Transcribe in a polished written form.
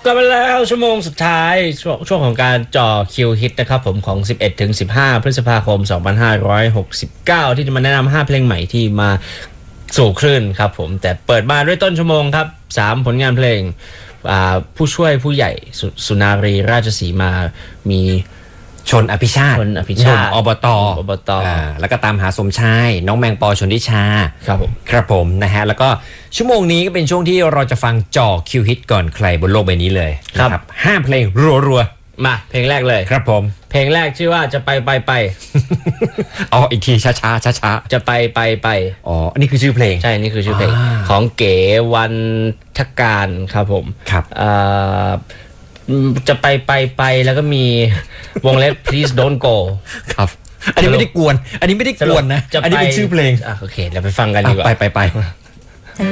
ลับมาแล้วชั่วโมงสุดท้ายช่วงของการจ่อคิวฮิตนะครับผมของ11 ถึง 15 พฤษภาคม 2569 ที่จะมาแนะนำ5เพลงใหม่ที่มาสู่คลื่นครับผมแต่เปิดมาด้วยต้นชั่วโมงครับ3ผลงานเพลงผู้ช่วยผู้ใหญ่สุนารีราชสีมามีชนอภิชาติหนุ่มอบตแล้วก็ตามหาสมชายน้องแมงปอชนทิชาครับผมนะฮะแล้วก็ชั่วโมงนี้ก็เป็นช่วงที่เราจะฟังจ่อคิวฮิตก่อนใครบนโลกใบนี้เลยครับ5เพลงรัวๆมาเพลงแรกเลยครับผมเพลงแรกชื่อว่าจะไปเอาอีกทีช้าจะไปอ๋ออันนี้คือชื่อเพลงใช่นี่คือชื่อเพลงของเก๋วันทการครับผมครับจะไปแล้วก็มีวงเล็บ please don't go ครับอันนี้ไม่ได้กวนนะอันนี้เป็นชื่อเพลงโอเคเราไปฟังกันดีกว่าไป